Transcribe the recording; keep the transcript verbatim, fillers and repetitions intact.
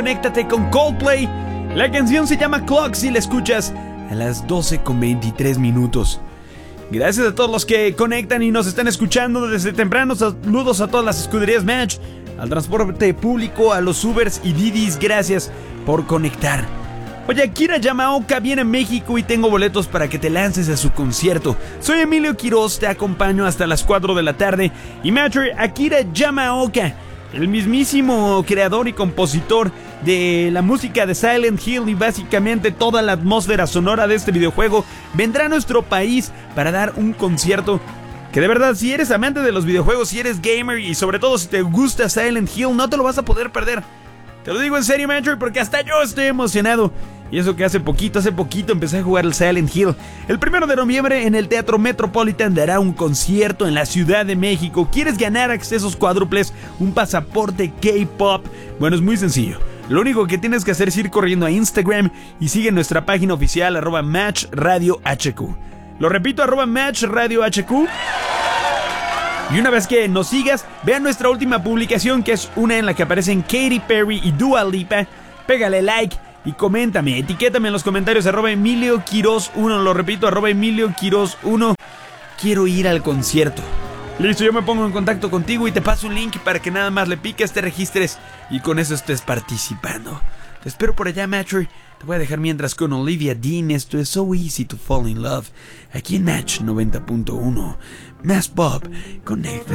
Conéctate con Coldplay. La canción se llama Clocks y la escuchas a las doce con veintitrés minutos. Gracias a todos los que conectan y nos están escuchando desde temprano. Saludos a todas las escuderías Match, al transporte público, a los Ubers y Didis. Gracias por conectar. Oye, Akira Yamaoka viene a México y tengo boletos para que te lances a su concierto. Soy Emilio Quiroz, te acompaño hasta las cuatro de la tarde. Y Matter, Akira Yamaoka, el mismísimo creador y compositor de la música de Silent Hill y básicamente toda la atmósfera sonora de este videojuego, vendrá a nuestro país para dar un concierto que de verdad, si eres amante de los videojuegos, si eres gamer y sobre todo si te gusta Silent Hill, no te lo vas a poder perder. Te lo digo en serio, Matter, porque hasta yo estoy emocionado. Y eso que hace poquito, hace poquito empecé a jugar el Silent Hill. El primero de noviembre en el Teatro Metropolitan dará un concierto en la Ciudad de México. ¿Quieres ganar accesos cuádruples? ¿Un pasaporte K-pop? Bueno, es muy sencillo. Lo único que tienes que hacer es ir corriendo a Instagram y sigue nuestra página oficial, arroba Match Radio H Q. Lo repito, arroba Match Radio H Q. Y una vez que nos sigas, vean nuestra última publicación, que es una en la que aparecen Katy Perry y Dua Lipa. Pégale like y coméntame, etiquétame en los comentarios, arroba Emilio Quiroz uno. Lo repito, arroba Emilio Quiroz uno. Quiero ir al concierto. Listo, yo me pongo en contacto contigo y te paso un link para que nada más le piques, te registres y con eso estés participando. Te espero por allá, Matcher. Te voy a dejar mientras con Olivia Dean. Esto es So Easy to Fall in Love, aquí en Match noventa punto uno. Más pop, connect.